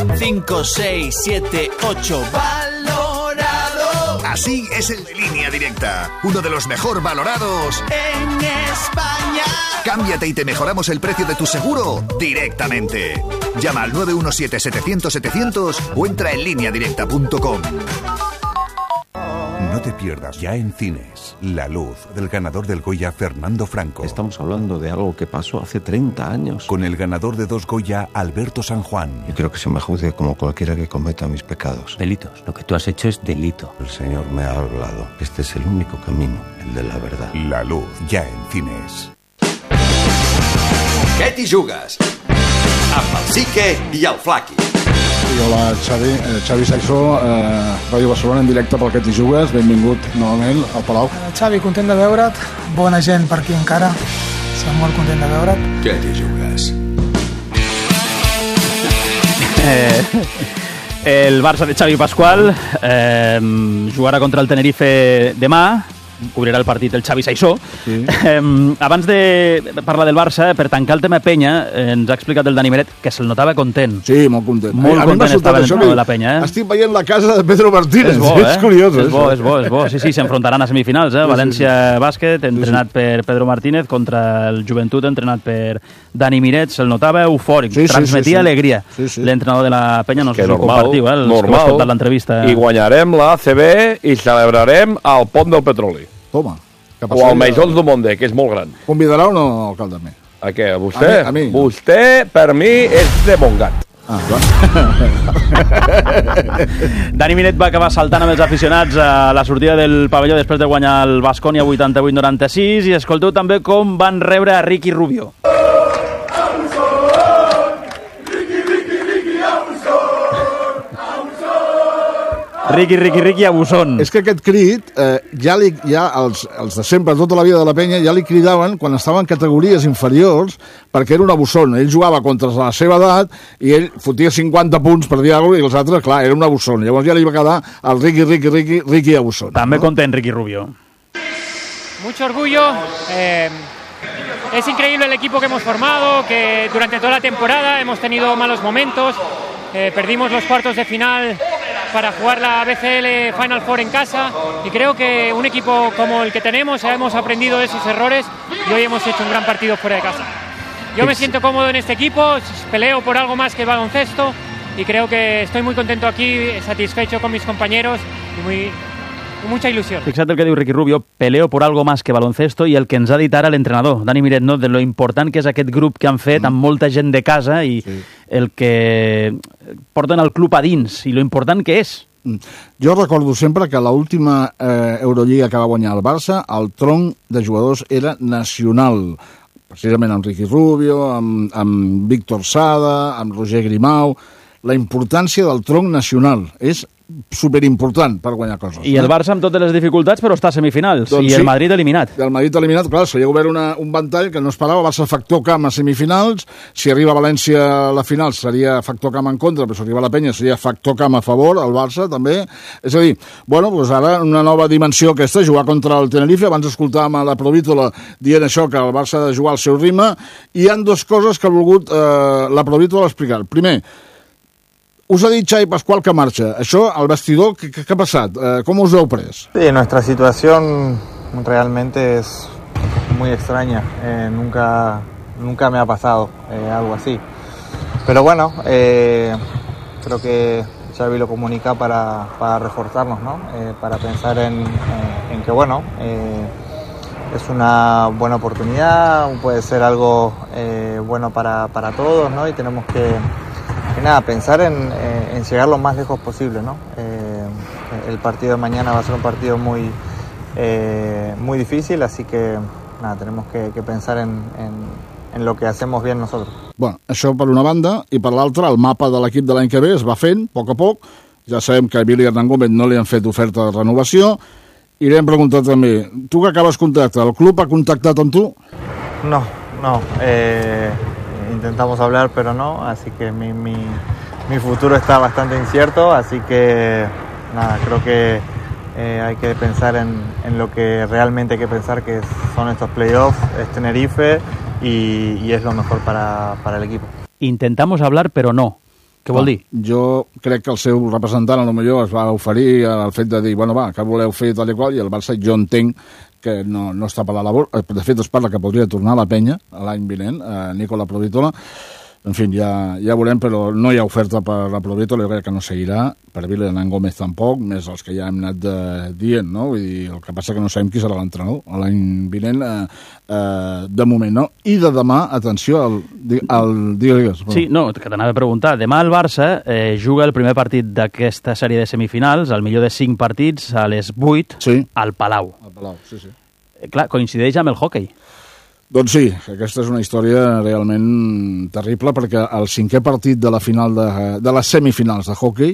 5, 6, 7, 8. ¡Valorado! Así es el de Línea Directa, uno de los mejor valorados en España. Cámbiate y te mejoramos el precio de tu seguro directamente. Llama al 917-700-700 o entra en lineadirecta.com. No te pierdas ya en cines La Luz, del ganador del Goya Fernando Franco. Estamos hablando de algo que pasó hace 30 años. Con el ganador de 2 Goya, Alberto San Juan. Y creo que se me juzgue como cualquiera que cometa mis pecados. Delitos. Lo que tú has hecho es delito. El Señor me ha hablado. Este es el único camino, el de la verdad. La Luz, ya en cines. Què t'hi jugues? Amb el Sique i el Flaqui. Hola, Xavi Saixó, Ràdio Barcelona en directe pel Que t'hi jugues. Benvingut novament al Palau. Xavi, content de veure't. Bona gent per aquí encara. Estic molt content de veure't. Què t'hi jugues? El Barça de Xavi Pascual jugarà contra el Tenerife demà. Cobrirà el partit el Xavi Saissó. Sí. Abans de parlar del Barça, per tancar el tema Penya, ens ha explicat el Dani Meret que se'l notava content. Sí, molt content. Molt content estava l'entrenador de la Penya. Estic veient la casa de Pedro Martínez. És bo, és curiós. És bo. Sí, s'enfrontaran a semifinals. València Bàsquet, entrenat per Pedro Martínez, contra el Joventut, entrenat per Dani Miret. Se'l notava eufòric, transmetia alegria. L'entrenador de la Penya, no sé si ho compartiu, els que heu escoltat l'entrevista. I guanyarem la ACB i celebrarem al Pont del Petroli. Toma. O al Maisons du Monde, que és molt gran. Convidarà o no, alcalde, a mi? A què? A vostè? A mi. Vostè, per mi, és de Montgat. Clar. Dani Miret va acabar saltant amb els aficionats a la sortida del pavelló després de guanyar el Baskonia 88-96 i escolteu també com van rebre a Ricky Rubio. Riqui, abusón. És que aquest crit, ja els de sempre, tota la vida de la Penya, ja li cridaven quan estava en categories inferiors, perquè era un abusón. Ell jugava contra la seva edat i ell fotia 50 punts per dir alguna cosa, i els altres, clar, era un abusón. Llavors ja li va quedar el Riqui abusón. També content Ricky Rubio. Mucho orgullo. Es increíble el equipo que hemos formado, que durante toda la temporada hemos tenido malos momentos. Perdimos los cuartos de final para jugar la BCL Final Four en casa y creo que un equipo como el que tenemos hemos aprendido de esos errores y hoy hemos hecho un gran partido fuera de casa. Yo me siento cómodo en este equipo, peleo por algo más que baloncesto y creo que estoy muy contento aquí, satisfecho con mis compañeros y con mucha ilusión. Fixa't el que diu Ricky Rubio, peleo por algo más que baloncesto, i el que ens ha dit ara l'entrenador, Dani Miret, no? De lo important que és aquest grup que han fet amb molta gent de casa i el que porten el club a dins i lo important que és. Jo recordo sempre que l'última Eurolliga que va guanyar el Barça, el tronc de jugadors era nacional, precisament amb Ricky Rubio, amb Víctor Sada, amb Roger Grimau. La importància del tronc nacional és superimportant per guanyar coses. I el Barça amb totes les dificultats, però està a semifinals. Doncs i el Madrid eliminat. El Madrid eliminat, clar, seria obert un ventall que no esperava. Barça factor camp a semifinals. Si arriba a València a la final seria factor camp en contra, però si arriba a la Penya seria factor camp a favor, el Barça també. És a dir, bueno, doncs ara una nova dimensió aquesta, jugar contra el Tenerife. Abans escoltàvem a la Provítola dient això, que el Barça ha de jugar al seu ritme. I hi ha dues coses que ha volgut la Provítola explicar. Primer, us ha dit Xavi Pascual que marxa. Això, al vestidor, què ha passat? Com us heu pres? Sí, nuestra situación realmente es muy extraña. Nunca me ha pasado algo así. Pero bueno, creo que Xavi lo comunica para reforzarnos, ¿no? Para pensar en que, bueno, es una buena oportunidad, puede ser algo bueno para todos, ¿no? Y tenemos que pensar en llegar lo más lejos posible, ¿no? El partido de mañana va a ser un partido muy difícil, así que tenemos que pensar en lo que hacemos bien nosotros. Bueno, això per una banda, i per l'altra, el mapa de l'equip de l'any que ve es va fent, a poc a poc. Ja sabem que a Billy Hernán Gómez no li han fet oferta de renovació, i li hem preguntat també, tu que acabes contracte, el club ha contactat amb tu? No. Intentamos hablar, pero no, así que mi futuro está bastante incierto, así que creo que hay que pensar en lo que realmente hay que pensar, que son estos playoffs, es Tenerife y es lo mejor para el equipo. Intentamos hablar, pero no. Què vol dir? Jo crec que el seu representant potser es va oferir al fet de dir, bueno, va, que voleu fer tal i qual, i el Barça jo entenc que no està per la labor. De fet, es parla que podria tornar a la penya l'any vinent, Nicola Provitola. En fi, ja veurem, però no hi ha oferta per la Provitola, jo crec que no seguirà, per Hernán Gómez tampoc, més els que ja hem anat dient, no? Vull dir, el que passa que no sabem qui serà l'entrenador l'any vinent, de moment, no? I de demà, atenció, digues. Sí, no, que t'anava a preguntar. Demà el Barça juga el primer partit d'aquesta sèrie de semifinals, al millor de 5 partits, a les 8, al Palau. Al Palau, sí. Clar, coincideix amb el hoquei. Doncs sí, aquesta és una història realment terrible, perquè el 5è partit de la final de les semifinals de hoquei,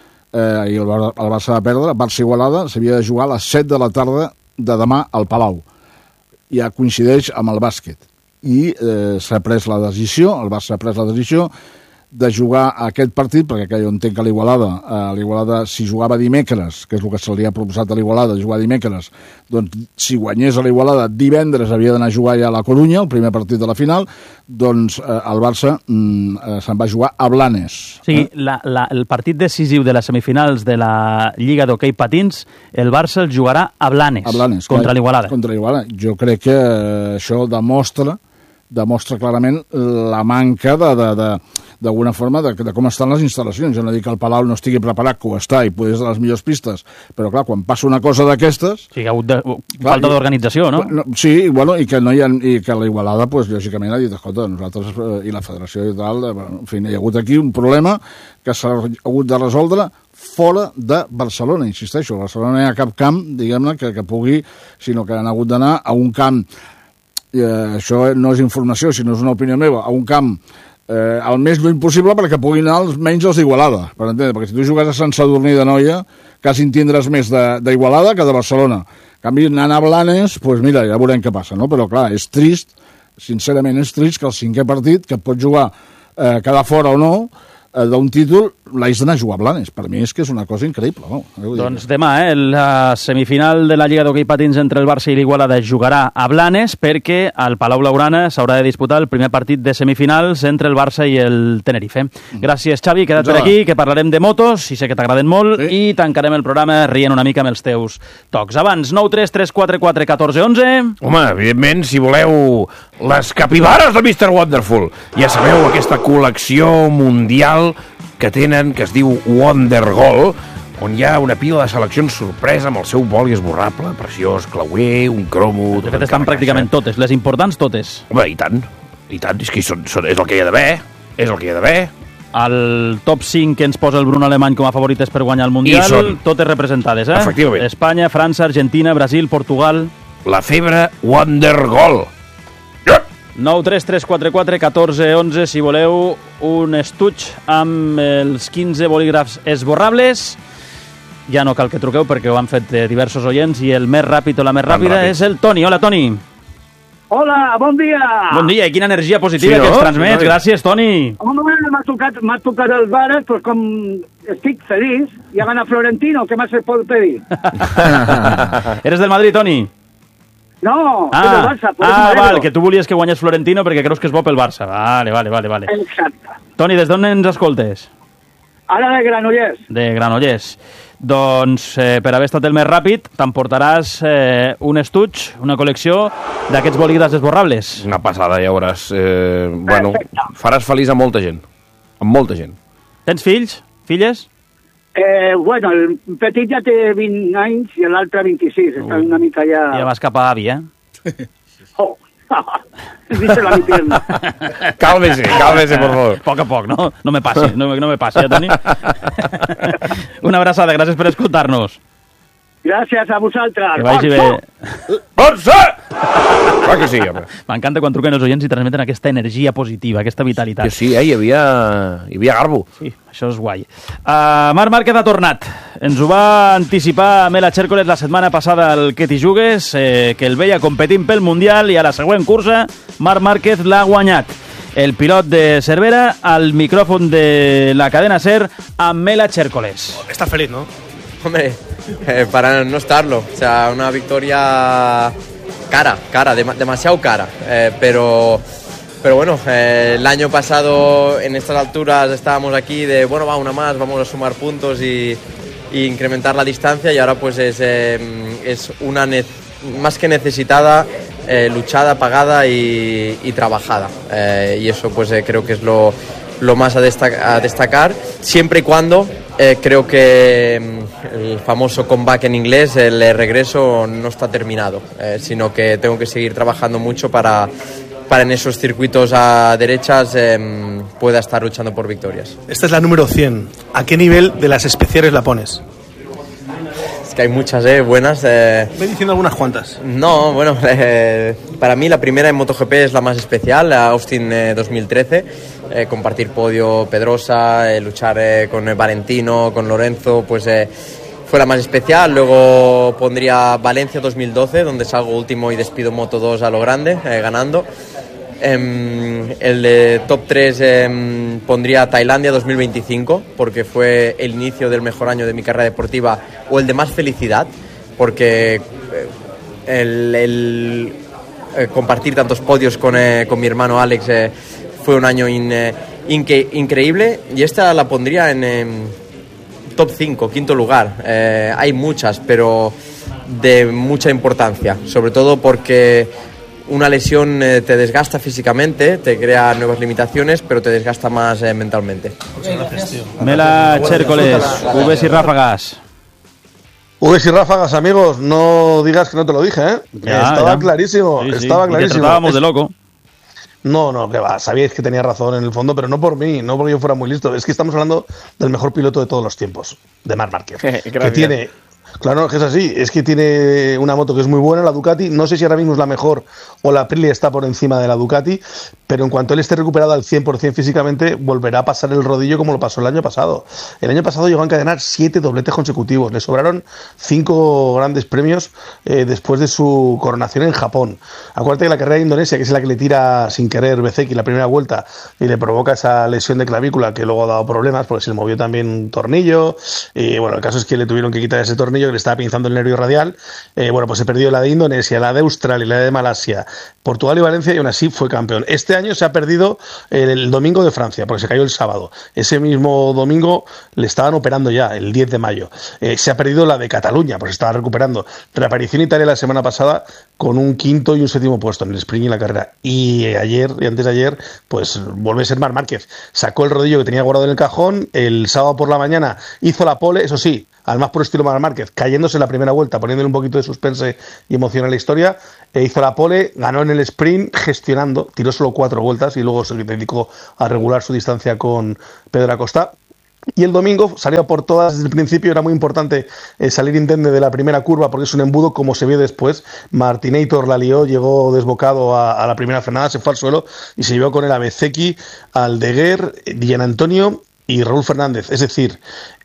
i el Barça va perdre, Barça-Igualada, s'havia de jugar a les 7 de la tarda de demà al Palau. Ja coincideix amb el bàsquet. I s'ha pres la decisió, el Barça ha pres la decisió de jugar aquest partit, perquè jo entenc que l'Igualada, si jugava dimecres, que és el que se li ha proposat a l'Igualada, jugar dimecres, doncs si guanyés a l'Igualada divendres havia d'anar a jugar ja a la Corunya, el primer partit de la final, doncs el Barça se'n va jugar a Blanes. O sigui, el partit decisiu de les semifinals de la Lliga d'Hoquei Patins, el Barça el jugarà a Blanes contra l'Igualada. Contra l'Igualada. Jo crec que això demostra clarament la manca d'alguna forma de com estan les instal·lacions. Jo no dic que el Palau no estigui preparat, que ho està, i potser és de les millors pistes, però clar, quan passa una cosa d'aquestes... Sí, hi ha hagut falta d'organització, no? Sí, i que la Igualada, lògicament, ha dit, escolta, nosaltres i la federació i tal, en fi, hi ha hagut aquí un problema que s'ha hagut de resoldre fora de Barcelona, insisteixo. A Barcelona no hi ha cap camp, diguem-ne, que pugui, sinó que han hagut d'anar a un camp, això no és informació, sinó és una opinió meva, a un camp el més lluny possible perquè puguin anar almenys els d'Igualada, per entendre, perquè si tu jugues a Sant Sadurní d'Anoia, quasi en tindràs més d'Igualada que de Barcelona. En canvi, anant a Blanes, doncs mira, ja veurem què passa, no? Però clar, és trist, sincerament és trist que el 5è partit, que et pot jugar quedar fora o no, d'un títol, l'has d'anar a jugar a Blanes. Per mi és que és una cosa increïble. Doncs demà, la semifinal de la Lliga d'Hoquei Patins entre el Barça i l'Igualada jugarà a Blanes, perquè al Palau Blaugrana s'haurà de disputar el primer partit de semifinals entre el Barça i el Tenerife. Gràcies, Xavi, queda't per aquí, que parlarem de motos, i sé que t'agraden molt, i tancarem el programa rient una mica amb els teus tocs. Abans, 9 3 3 4 4 14 11... Home, evidentment, si voleu les capibares de Mr. Wonderful, ja sabeu, aquesta col·lecció mundial que tenen, que es diu Wonder Gold, on hi ha una pila de seleccions sorpresa amb el seu boli esborrable, preciós, clauer, un cromo... De fet, estan pràcticament totes, les importants totes. Home, i tant, és que és el que hi ha d'haver, Al top 5 que ens posa el Bruno Alemany com a favorites per guanyar el Mundial, totes representades, Efectivament. Espanya, França, Argentina, Brasil, Portugal... La febre Wonder Gold. 9 3 3 4 4 14 11, si voleu un estuig amb els 15 bolígrafs esborrables. Ja no cal que truqueu perquè ho han fet diversos oients, i el més ràpid o la més ràpida és el Toni. Hola, Toni. Hola, bon dia. Bon dia, i quina energia positiva que ens transmets. Gràcies, Toni. Home, m'ha tocat el Barça, pues com estic feliç, i ha ganat Florentino, què més se pot pedir? Eres del Madrid, Toni? No, del Barça. Val, que tu volies que guanyés Florentino perquè creus que és bo pel Barça. Vale. Exacte. Toni, des d'on ens escoltes? Ara de Granollers. De Granollers. Doncs, per haver estat el més ràpid, t'emportaràs un estuig, una col·lecció d'aquests bolígrafs esborrables. Una passada, ja veuràs. Bueno, faràs feliç a molta gent. Amb molta gent. Tens fills? Filles? Bueno, el petit ja té 20 anys i l'altre 26. Està una mica ja... Ja vas cap a avi, Oh, dice la mi pierna. Cálmese, por favor. Poc a poc, no? No me passi, Toni. Una abraçada, gràcies per escoltar-nos. Gràcies a vosaltres. Que vagi bé. Barça! Clar que sí, home. M'encanta quan truquen els oients i transmeten aquesta energia positiva, aquesta vitalitat. Sí, hi havia garbo. Sí, això és guai. Marc Márquez ha tornat. Ens ho va anticipar Mela Chércoles la setmana passada al Que t'hi jugues, que el veia competint pel Mundial, i a la següent cursa Marc Márquez l'ha guanyat. El pilot de Cervera al micròfon de la cadena SER amb Mela Chércoles. Está feliz, ¿no? Hombre, para no estarlo. O sea, una victoria cara, demasiado cara. Pero Pero bueno, el año pasado en estas alturas estábamos aquí de, bueno, va una más, vamos a sumar puntos y incrementar la distancia, y ahora pues es una más que necesitada, luchada, pagada y trabajada. Y eso pues creo que es lo más a destacar, siempre y cuando creo que el famoso comeback en inglés, el regreso, no está terminado, sino que tengo que seguir trabajando mucho para en esos circuitos a derechas pueda estar luchando por victorias. Esta es la número 100. ¿A qué nivel de las especiales la pones? Es que hay muchas buenas. Ve diciendo algunas cuantas. No, bueno, para mí la primera en MotoGP es la más especial, Austin 2013. Compartir podio Pedrosa, luchar con Valentino, con Lorenzo, pues fue la más especial. Luego pondría Valencia 2012, donde salgo último y despido Moto 2 a lo grande, ganando. El top 3 pondría Tailandia 2025, porque fue el inicio del mejor año de mi carrera deportiva, o el de más felicidad, porque el compartir tantos podios con mi hermano Alex fue un año increíble. Y esta la pondría en top 5, quinto lugar. Hay muchas, pero de mucha importancia, sobre todo porque una lesión te desgasta físicamente, te crea nuevas limitaciones, pero te desgasta más mentalmente. Muchas gracias, tío. Mela Chércoles, Vs y Ráfagas. Vs y Ráfagas, amigos, no digas que no te lo dije, ¿eh? Estaba clarísimo, sí, estaba clarísimo. Y te tratábamos de loco. No, que va, sabíais que tenía razón en el fondo, pero no por mí, no porque yo fuera muy listo. Es que estamos hablando del mejor piloto de todos los tiempos, de Marc Márquez. Que tiene... Claro, que es así, es que tiene una moto que es muy buena, la Ducati, no sé si ahora mismo es la mejor o la Aprilia está por encima de la Ducati, pero en cuanto él esté recuperado al 100% físicamente, volverá a pasar el rodillo como lo pasó el año pasado. El año pasado llegó a encadenar 7 dobletes consecutivos, le sobraron 5 grandes premios después de su coronación en Japón. Acuérdate que la carrera de Indonesia, que es la que le tira sin querer Bezzecchi la primera vuelta y le provoca esa lesión de clavícula que luego ha dado problemas porque se le movió también un tornillo, y bueno, el caso es que le tuvieron que quitar ese tornillo que le estaba pinzando el nervio radial. Bueno, pues se perdió la de Indonesia, la de Australia, la de Malasia, Portugal y Valencia, y aún así fue campeón. Este año se ha perdido el domingo de Francia, porque se cayó el sábado. Ese mismo domingo le estaban operando ya, el 10 de mayo. Se ha perdido la de Cataluña, porque se estaba recuperando. Reaparició en Italia la semana pasada con un quinto y un séptimo puesto en el sprint y en la carrera. Y ayer, y antes de ayer, pues vuelve a ser Marc Márquez. Sacó el rodillo que tenía guardado en el cajón, el sábado por la mañana hizo la pole, eso sí, al más puro estilo Marc Márquez, cayéndose en la primera vuelta, poniéndole un poquito de suspense y emoción a la historia, hizo la pole, ganó en el sprint gestionando, tiró solo 4 vueltas y luego se dedicó a regular su distancia con Pedro Acosta. Y el domingo salió por todas desde el principio, era muy importante salir indemne de la primera curva porque es un embudo, como se vio después. Martinator la lió, llegó desbocado a la primera frenada, se fue al suelo y se llevó con él a Bezzecchi, Aldeguer, Gianantonio y Raúl Fernández, es decir,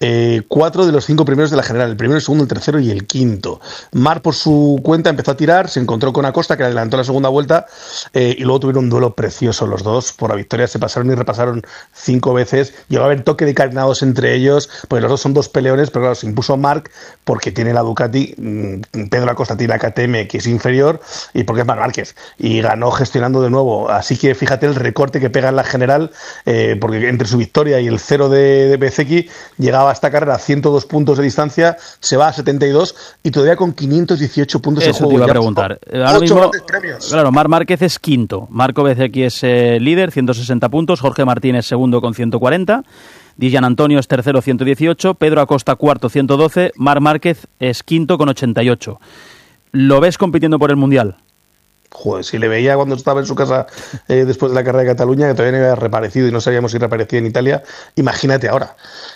4 de los 5 primeros de la general, el primero, el segundo, el tercero y el quinto. Marc por su cuenta empezó a tirar, se encontró con Acosta que le adelantó la segunda vuelta y luego tuvieron un duelo precioso los dos, por la victoria se pasaron y repasaron 5 veces, llegó a haber toque de carnados entre ellos, porque los dos son 2 peleones, pero claro, se impuso Marc porque tiene la Ducati, Pedro Acosta tiene la KTM que es inferior y porque es Marc Márquez, y ganó gestionando de nuevo, así que fíjate el recorte que pega en la general, porque entre su victoria y el 0 de Bezzecchi llegaba a esta carrera a 102 puntos de distancia, se va a 72 y todavía con 518 puntos en juego. Eso te iba a preguntar. Ahora mismo, claro, Marc Márquez es quinto, Marco Bezzecchi es líder, 160 puntos, Jorge Martínez segundo con 140, Di Gianantonio es tercero, 118, Pedro Acosta cuarto, 112, Marc Márquez es quinto con 88. ¿Lo ves compitiendo por el Mundial? Joder, si le veía cuando estaba en su casa después de la carrera de Cataluña, que todavía no había reaparecido y no sabíamos si reaparecía en Italia, imagínate ahora.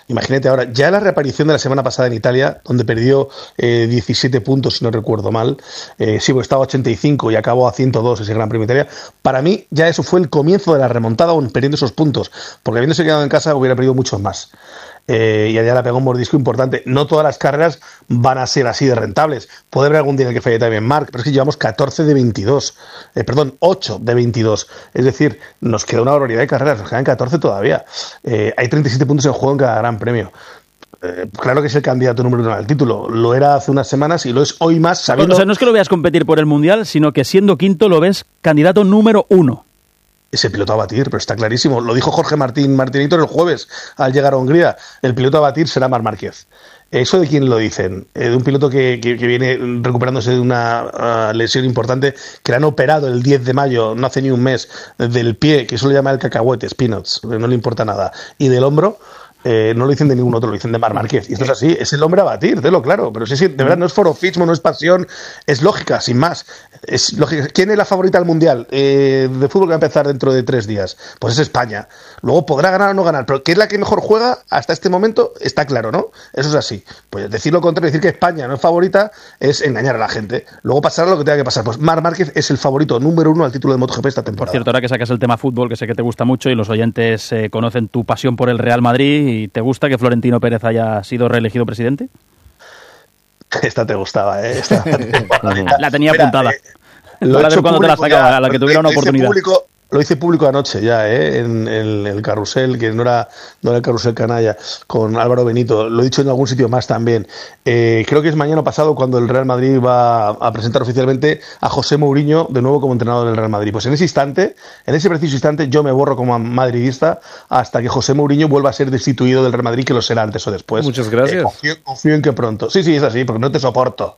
Ya la reaparición de la semana pasada en Italia, donde perdió 17 puntos, si no recuerdo mal, sí, porque estaba a 85 y acabó a 102 ese Gran Premio de Italia, para mí ya eso fue el comienzo de la remontada, aún perdiendo esos puntos, porque habiéndose quedado en casa hubiera perdido muchos más. Y allá le pegó un mordisco importante. No todas las carreras van a ser así de rentables. Puede haber algún día en el que falle también Marc, pero es que llevamos 14 de 22. 8 de 22. Es decir, nos queda una barbaridad de carreras, nos quedan 14 todavía. Hay 37 puntos en juego en cada Gran Premio. Claro que es el candidato número 1 al título. Lo era hace unas semanas y lo es hoy más sabiendo... O sea, no es que lo veas competir por el Mundial, sino que siendo quinto lo ves candidato número 1. es el piloto a batir, pero está clarísimo. Lo dijo Jorge Martín-Héctor el jueves al llegar a Hungría. El piloto a batir será Marc Márquez. ¿Eso de quién lo dicen? De un piloto que viene recuperándose de una lesión importante, que le han operado el 10 de mayo, no hace ni un mes, del pie, que eso lo llama el cacahuete, peanuts, no le importa nada, y del hombro. No lo dicen de ningún otro, lo dicen de Marc Márquez. Y esto es así, es el hombre a batir, tenlo claro. Pero sí, de verdad no es forofismo, no es pasión, es lógica, sin más. Es lógica. ¿Quién es la favorita al Mundial de fútbol que va a empezar dentro de 3 días? Pues es España. Luego podrá ganar o no ganar, pero ¿qué es la que mejor juega hasta este momento? Está claro, ¿no? Eso es así. Pues decir lo contrario, decir que España no es favorita, es engañar a la gente. Luego pasará lo que tenga que pasar. Pues Marc Márquez es el favorito número 1 al título de MotoGP esta temporada. Por cierto, ahora que sacas el tema fútbol, que sé que te gusta mucho y los oyentes conocen tu pasión por el Real Madrid, ¿y te gusta que Florentino Pérez haya sido reelegido presidente? Esta te gustaba, ¿eh? La tenía apuntada. Lo he hecho cuando te la sacaba, a la que tuviera una oportunidad. Lo hice público anoche ya, en el carrusel, que no era el carrusel canalla, con Álvaro Benito. Lo he dicho en algún sitio más también. Creo que es mañana pasado cuando el Real Madrid va a presentar oficialmente a José Mourinho de nuevo como entrenador del Real Madrid. Pues en ese preciso instante, yo me borro como madridista hasta que José Mourinho vuelva a ser destituido del Real Madrid, que lo será antes o después. Muchas gracias. Confío en que pronto. Sí, es así, porque no te soporto.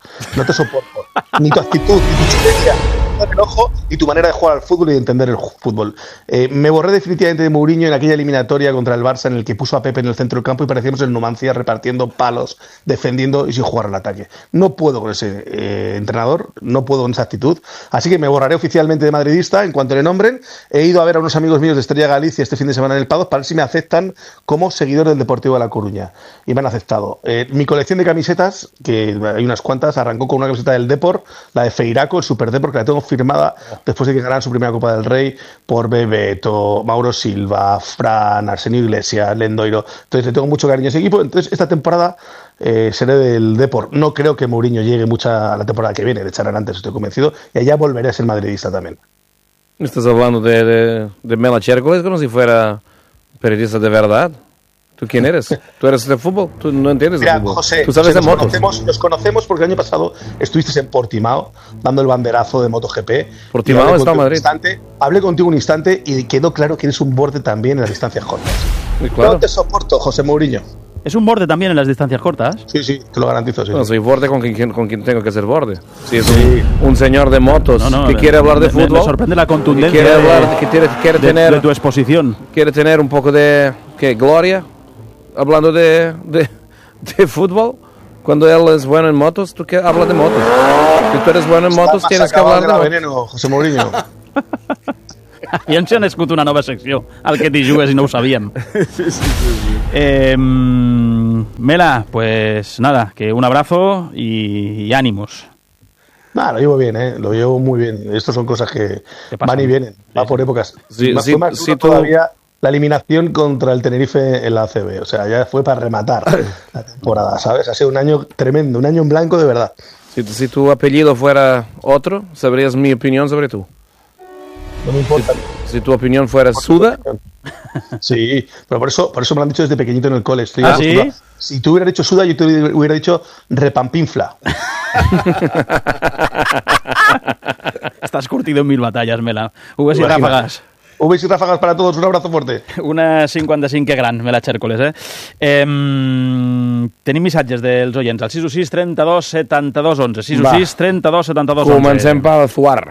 Ni tu actitud, ni tu chulería, ni tu enojo, ni tu manera de jugar al fútbol y de entender el fútbol. Me borré definitivamente de Mourinho en aquella eliminatoria contra el Barça en el que puso a Pepe en el centro del campo y parecíamos el Numancia repartiendo palos, defendiendo y sin jugar al ataque. No puedo con ese entrenador, no puedo con esa actitud, así que me borraré oficialmente de madridista en cuanto le nombren. He ido a ver a unos amigos míos de Estrella Galicia este fin de semana en el Pados para ver si me aceptan como seguidor del Deportivo de La Coruña, y me han aceptado. Mi colección de camisetas, que hay unas cuantas, arrancó con una camiseta del Depor, la de Feiraco, el Super Depor, que la tengo firmada después de que ganaran su primera Copa del Rey por Bebeto, Mauro Silva, Fran, Arsenio Iglesias, Lendoiro. Entonces le tengo mucho cariño a ese equipo. Entonces esta temporada seré del Depor. No creo que Mourinho llegue mucho a la temporada que viene, le echarán antes, estoy convencido, y allá volveré a ser madridista también. Estás hablando de Mela Chércoles como si fuera periodista de verdad. ¿Tú quién eres? ¿Tú eres de fútbol? ¿Tú no entiendes de fútbol? José, ¿Tú sabes de motos? Nos conocemos porque el año pasado estuviste en Portimao dando el banderazo de MotoGP. Portimao está en Madrid. Hablé contigo un instante y quedó claro que eres un borde también en las distancias cortas. Claro. No te soporto, José Mourinho. ¿Es un borde también en las distancias cortas? Sí, te lo garantizo. Sí. No, soy borde con quien tengo que ser borde. Si es un señor de motos que quiere hablar de fútbol. Me sorprende la contundencia quiere tener de tu exposición. Quiere tener un poco de gloria hablando de fútbol. Cuando él es bueno en motos, tú que hablas de motos. Si tú eres bueno en motos, tienes que hablar de motos. Veneno, José Mourinho. I ens ha nascut una nova secció, el que t'hi jugues i no ho sabíem. Mela, pues nada, que un abrazo y ánimos. Lo llevo bien, lo llevo muy bien. Estas son cosas que van y vienen, va por épocas. Fue más duro todavía la eliminación contra el Tenerife en la ACB, o sea, ya fue para rematar la temporada, ¿sabes? Ha sido un año tremendo, un año en blanco de verdad. Si tu apellido fuera otro, sabrías mi opinión sobre tú. No me importa. Si tu opinión fuera Suda. Sí, pero por eso me lo han dicho desde pequeñito en el cole. ¿Sí? Si tú hubieras dicho Suda, yo te hubiera dicho Repampinfla. Estás curtido en 1000 batallas, Mela. Uves i ràfegues. Uves i ràfegues para todos. Un abrazo fuerte. Una 55 gran, Mela Chércoles, Tenim missatges dels oients al 616 32 72 11. 616 32 72 11. Comencem pel Zuar.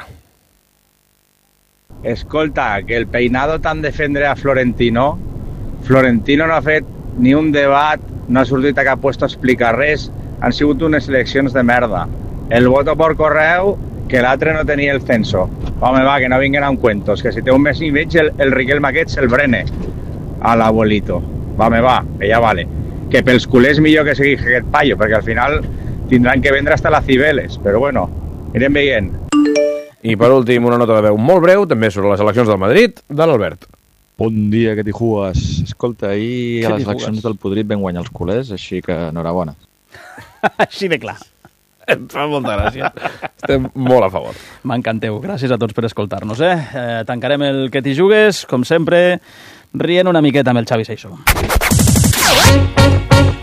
Escolta, que el peinado tan defendre a Florentino no ha fet ni un debat, no ha sortit a cap puesto a explicar res, han sigut unes eleccions de merda. El voto por correu, que l'altre no tenia el censo. Home, va, que no vinguin a un cuentos, que si té un mes i mig el Riquelme aquest se'l brene a l'abuelito. Home, va, que ja vale. Que pels culers millor que sigui aquest paio, perquè al final tindran que vendre hasta las Cibeles, però bueno, anirem veient. I per últim, una nota de veu molt breu, també sobre les eleccions del Madrid, de l'Albert. Bon dia, que t'hi jugues. Escolta, ahir a les eleccions del Podrit vam guanyar els culers, així que enhorabona. Així de clar. Em fa molta gràcia. Estem molt a favor. M'encanteu. Gràcies a tots per escoltar-nos. Tancarem el que t'hi jugues, com sempre, rient una miqueta amb el Xavi Seixó.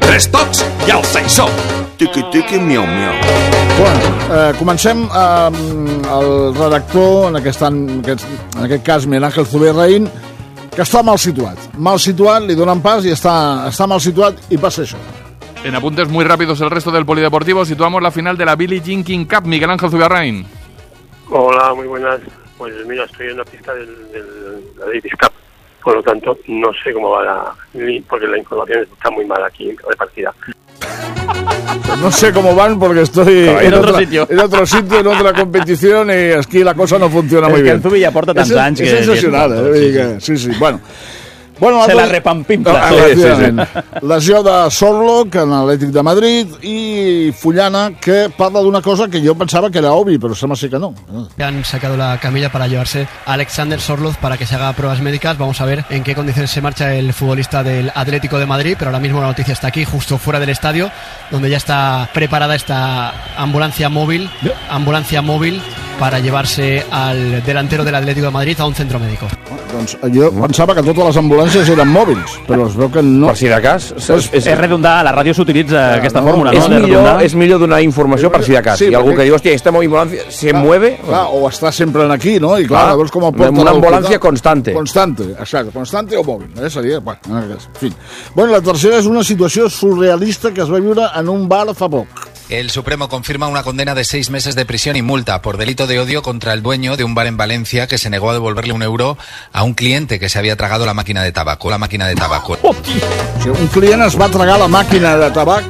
3 tocs i el sensor. Tiqui-tiqui, miau-miau. Bueno, comencem el redactor, en aquest cas Miguel Ángel Zubirraín, que està mal situat, li donen pas i està mal situat i passa això. En apuntes muy rápidos el resto del polideportivo, situamos la final de la Billie Jean King Cup. Miguel Ángel Zubirraín. Hola, muy buenas. Pues mira, estoy en la pista de la Davis Cup, por lo tanto no sé cómo va porque la información está muy mal aquí repartida. No sé cómo van porque estoy en otro sitio, en otra competición y aquí la cosa no funciona muy bien. Es que el Zubi ja porta tants anys que... És sensacional, sí. Bueno, se la repampimpa. Sí. Lesió de Sorlock en l'Atlètic de Madrid y Fullana, que parla d'una cosa que yo pensaba que era obvi, pero sembla ser que no. Han sacado la camilla para llevarse a Alexander Sorlock para que se haga pruebas médicas. Vamos a ver en qué condiciones se marcha el futbolista del Atlético de Madrid, pero ahora mismo la noticia está aquí, justo fuera del estadio, donde ya está preparada esta ambulancia móvil para llevarse al delantero del Atlético de Madrid a un centro médico. Doncs jo pensava que totes les ambulàncies eren mòbils, però es veu que no. Per si de cas. És redundar, a la ràdio s'utilitza aquesta fórmula, no? És millor donar informació per si de cas. Hi ha algú que diu, hòstia, esta ambulància se mueve... Clar, o està sempre aquí, no? I clar, veus com el porta... Una ambulància constante. Exacte, constante o mòbil. Seria, bueno, en fi. Bueno, la tercera és una situació surrealista que es va viure en un bar fa poc. El Supremo confirma una condena de 6 meses de prisión y multa por delito de odio contra el dueño de un bar en Valencia que se negó a devolverle €1 a un cliente que se había tragado la máquina de tabaco. O sigui, un client es va tragar la màquina de tabac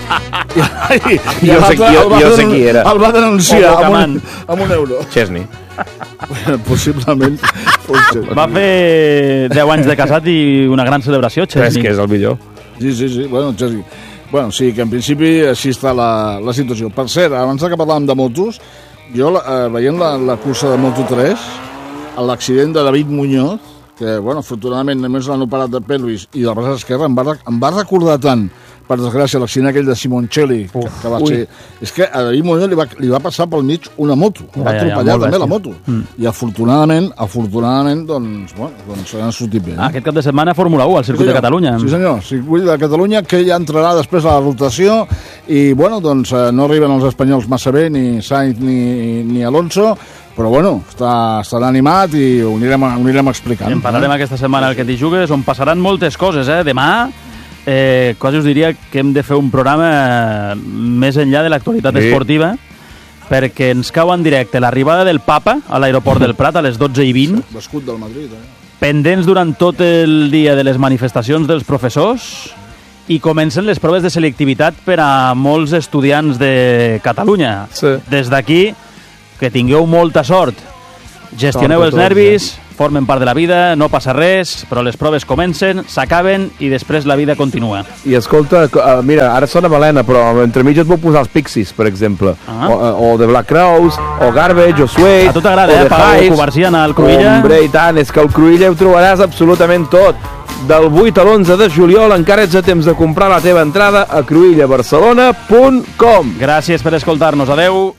i jo sé qui era. El va denunciar amb €1. Chesney. Possiblement. Va fer 10 anys de casat i una gran celebració, Chesney. És que és el millor. Sí. Bueno, Chesney. Bueno, sí, que en principi així està la situació. Per cert, abans que parlàvem de motos, jo veient la cursa de Moto3, l'accident de David Muñoz, que, bueno, afortunadament només l'han operat de pelvis i del braç esquerre, em va recordar tant, per desgràcia, l'accident aquell de Simoncelli, que va ser... És que a David Muñoz li va passar pel mig una moto, va atropellar també la moto. I afortunadament, doncs s'han sortit bé. Aquest cap de setmana Fórmula 1, al Circuit de Catalunya. Sí, senyor, Circuit de Catalunya, que ja entrarà després a la rotació i, bueno, doncs no arriben els espanyols massa bé, ni Sainz ni Alonso, però bueno, estarà animat i ho anirem explicant. En parlarem aquesta setmana al que t'hi jugues, on passaran moltes coses, Demà, quasi us diria que hem de fer un programa més enllà de l'actualitat esportiva, perquè ens cau en directe l'arribada del Papa a l'aeroport del Prat a les 12:20. L'escut del Madrid, Pendents durant tot el dia de les manifestacions dels professors i comencen les proves de selectivitat per a molts estudiants de Catalunya. Sí. Des d'aquí, que tingueu molta sort. Gestioneu els nervis, formen part de la vida, no passa res, però les proves comencen, s'acaben i després la vida continua. I escolta, mira, ara sona balena, però entremig et puc posar els Pixies, per exemple, o The Black Crowes, o Garbage, o Suede, a tu t'agrada, Pau Covarsiana, al Cruïlla? Hombre, i tant, és que al Cruïlla ho trobaràs absolutament tot. Del 8 a l'11 de juliol encara ets a temps de comprar la teva entrada a cruïllabarcelona.com. Gràcies per escoltar-nos, adeu.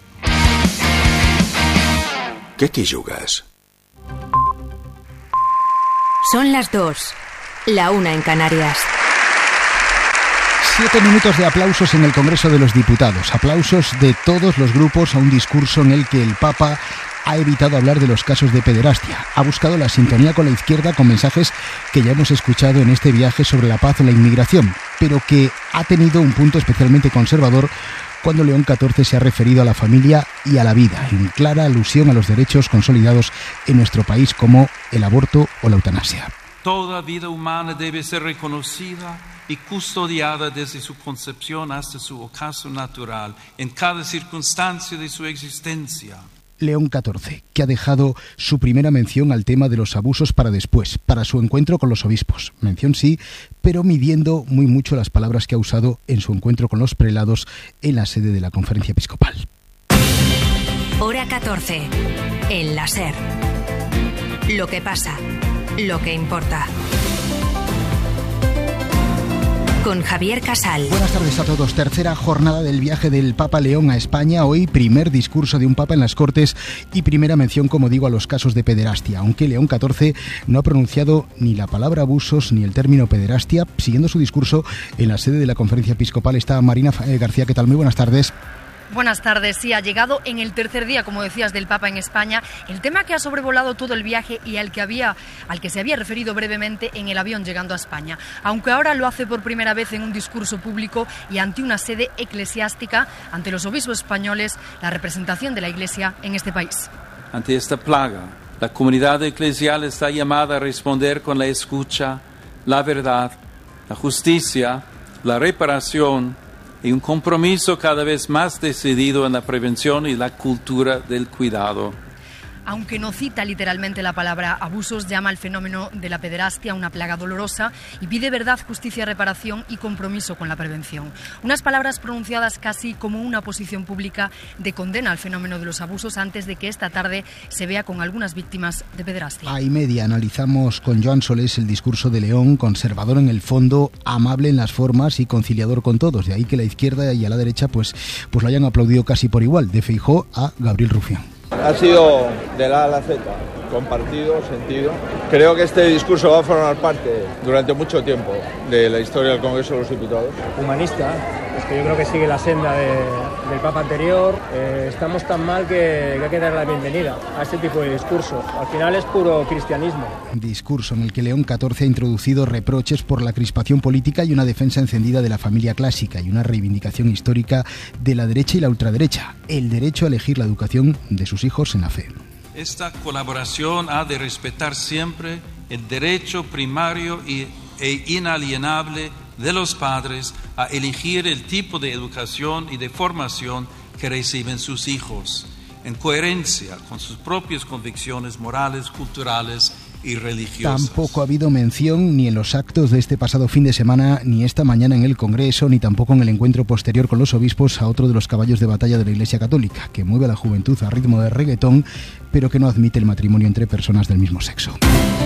¿Qué te jugas? Son las 2, la 1 en Canarias. 7 minutos de aplausos en el Congreso de los Diputados. Aplausos de todos los grupos a un discurso en el que el Papa ha evitado hablar de los casos de pederastia. Ha buscado la sintonía con la izquierda con mensajes que ya hemos escuchado en este viaje sobre la paz o la inmigración, pero que ha tenido un punto especialmente conservador cuando León XIV se ha referido a la familia y a la vida, en clara alusión a los derechos consolidados en nuestro país como el aborto o la eutanasia. Toda vida humana debe ser reconocida y custodiada desde su concepción hasta su ocaso natural, en cada circunstancia de su existencia. León XIV, que ha dejado su primera mención al tema de los abusos para después, para su encuentro con los obispos. Mención sí, pero midiendo muy mucho las palabras que ha usado en su encuentro con los prelados en la sede de la Conferencia Episcopal. Hora 14, en la SER. Lo que pasa, lo que importa. con Javier Casal. Buenas tardes a todos. Tercera jornada del viaje del Papa León a España. Hoy primer discurso de un Papa en las Cortes y primera mención, como digo, a los casos de pederastia. Aunque León XIV no ha pronunciado ni la palabra abusos ni el término pederastia. Siguiendo su discurso en la sede de la Conferencia Episcopal está Marina García. ¿Qué tal? Muy buenas tardes. Buenas tardes. Sí, ha llegado en el tercer día, como decías, del Papa en España, el tema que ha sobrevolado todo el viaje y al que se había referido brevemente en el avión llegando a España, aunque ahora lo hace por primera vez en un discurso público y ante una sede eclesiástica, ante los obispos españoles, la representación de la Iglesia en este país. Ante esta plaga, la comunidad eclesial está llamada a responder con la escucha, la verdad, la justicia, la reparación y un compromiso cada vez más decidido en la prevención y la cultura del cuidado. Aunque no cita literalmente la palabra abusos, llama al fenómeno de la pederastia una plaga dolorosa y pide verdad, justicia, reparación y compromiso con la prevención. Unas palabras pronunciadas casi como una posición pública de condena al fenómeno de los abusos antes de que esta tarde se vea con algunas víctimas de pederastia. A y media analizamos con Joan Solés el discurso de León, conservador en el fondo, amable en las formas y conciliador con todos. De ahí que la izquierda y a la derecha pues lo hayan aplaudido casi por igual, de Feijóo a Gabriel Rufián. Ha sido de la A a la Z, compartido, sentido. Creo que este discurso va a formar parte durante mucho tiempo de la historia del Congreso de los Diputados. Humanista, es que yo creo que sigue la senda del Papa anterior. Estamos tan mal que hay que dar la bienvenida a este tipo de discurso. Al final es puro cristianismo. Discurso en el que León XIV ha introducido reproches por la crispación política y una defensa encendida de la familia clásica y una reivindicación histórica de la derecha y la ultraderecha, el derecho a elegir la educación de sus hijos en la fe. Esta colaboración ha de respetar siempre el derecho primario e inalienable de los padres a elegir el tipo de educación y de formación que reciben sus hijos, en coherencia con sus propias convicciones morales, culturales y religiosas. Tampoco ha habido mención ni en los actos de este pasado fin de semana, ni esta mañana en el Congreso, ni tampoco en el encuentro posterior con los obispos a otro de los caballos de batalla de la Iglesia Católica, que mueve a la juventud a ritmo de reggaetón, pero que no admite el matrimonio entre personas del mismo sexo.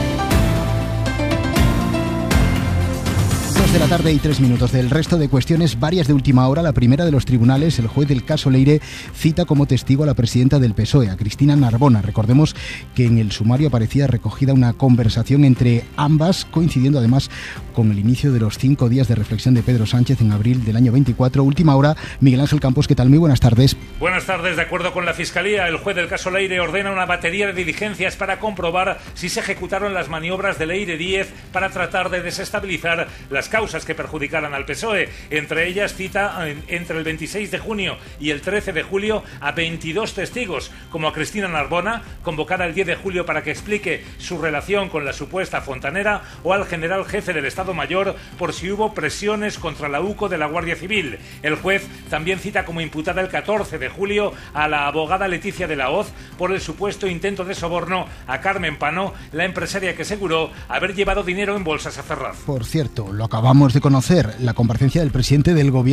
2 de la tarde y 3 minutos. Del resto de cuestiones, varias de última hora. La primera de los tribunales, el juez del caso Leire cita como testigo a la presidenta del PSOE, a Cristina Narbona. Recordemos que en el sumario aparecía recogida una conversación entre ambas, coincidiendo además con el inicio de los 5 días de reflexión de Pedro Sánchez en abril del año 24. Última hora, Miguel Ángel Campos, ¿qué tal? Muy buenas tardes. Buenas tardes. De acuerdo con la Fiscalía, el juez del caso Leire ordena una batería de diligencias para comprobar si se ejecutaron las maniobras de Leire 10 para tratar de desestabilizar las causas que perjudicaran al PSOE. Entre ellas cita entre el 26 de junio y el 13 de julio a 22 testigos, como a Cristina Narbona, convocada el 10 de julio para que explique su relación con la supuesta fontanera, o al general jefe del Estado Mayor por si hubo presiones contra la UCO de la Guardia Civil. El juez también cita como imputada el 14 de julio a la abogada Leticia de la Hoz por el supuesto intento de soborno a Carmen Pano, la empresaria que aseguró haber llevado dinero en bolsas a Ferraz. Por cierto, lo acabamos de conocer, la comparecencia del presidente del Gobierno